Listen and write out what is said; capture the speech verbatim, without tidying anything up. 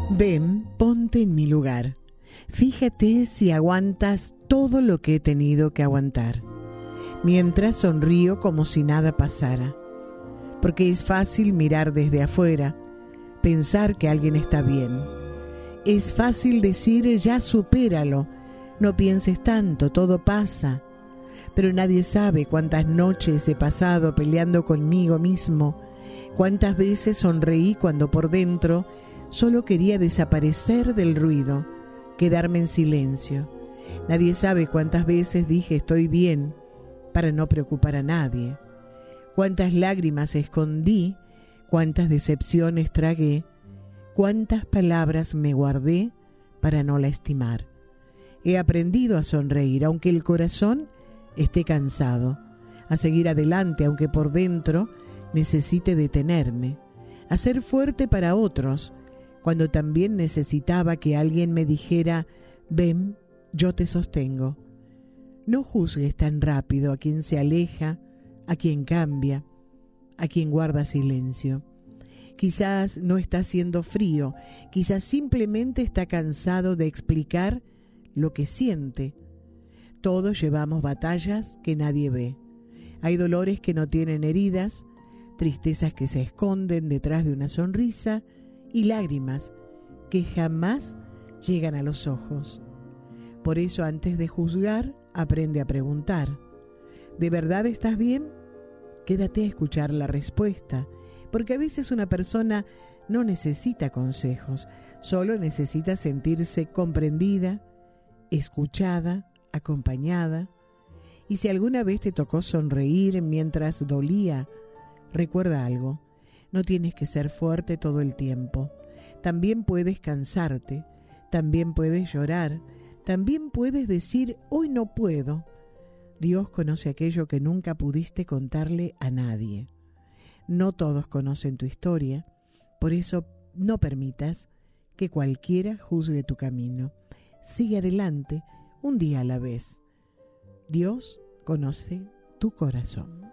Ven, ponte en mi lugar. Fíjate si aguantas todo lo que he tenido que aguantar, mientras sonrío como si nada pasara. Porque es fácil mirar desde afuera, pensar que alguien está bien. Es fácil decir, ya supéralo, no pienses tanto, todo pasa. Pero nadie sabe cuántas noches he pasado peleando conmigo mismo, cuántas veces sonreí cuando por dentro solo quería desaparecer del ruido, quedarme en silencio. Nadie sabe cuántas veces dije estoy bien para no preocupar a nadie. Cuántas lágrimas escondí, cuántas decepciones tragué, cuántas palabras me guardé para no lastimar. He aprendido a sonreír aunque el corazón esté cansado, a seguir adelante aunque por dentro necesite detenerme, a ser fuerte para otros cuando también necesitaba que alguien me dijera, ven, yo te sostengo. No juzgues tan rápido a quien se aleja, a quien cambia, a quien guarda silencio. Quizás no está siendo frío, quizás simplemente está cansado de explicar lo que siente. Todos llevamos batallas que nadie ve. Hay dolores que no tienen heridas, tristezas que se esconden detrás de una sonrisa y lágrimas que jamás llegan a los ojos. Por eso, antes de juzgar, aprende a preguntar. ¿De verdad estás bien? Quédate a escuchar la respuesta, porque a veces una persona no necesita consejos, solo necesita sentirse comprendida, escuchada, acompañada. Y si alguna vez te tocó sonreír mientras dolía, recuerda algo, no tienes que ser fuerte todo el tiempo. También puedes cansarte, también puedes llorar, también puedes decir, hoy no puedo. Dios conoce aquello que nunca pudiste contarle a nadie. No todos conocen tu historia, por eso no permitas que cualquiera juzgue tu camino. Sigue adelante, un día a la vez. Dios conoce tu corazón.